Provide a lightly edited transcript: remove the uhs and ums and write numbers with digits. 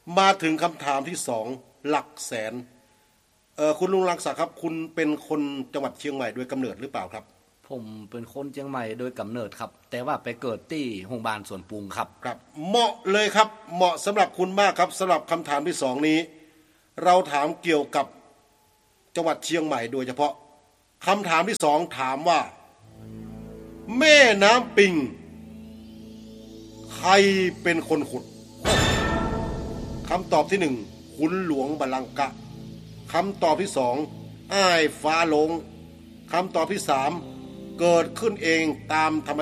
มาถึงคำถามที่สองหลักแสนคุณลุงรังสรรค์ครับคุณเป็นคนจังหวัดเชียงใหม่โดยกำเนิดหรือเปล่าครับผมเป็นคนเชียงใหม่โดยกำเนิดครับแต่ว่าไปเกิดที่โรงพยาบาลสวนปรุงครับครับเหมาะเลยครับเหมาะสำหรับคุณมากครับสำหรับคำถามที่สองนี้เราถามเกี่ยวกับจังหวัดเชียงใหม่โดยเฉพาะคำถามที่สองถามว่าแม่น้ำปิงใครเป็นคนขุดคำตอบที่หนึ่งขุนหลวงบาลังกะคำตอบที่สองอ้ายฟ้าหลงคำตอบที่สามเกิดขึ้นเองตามธรรม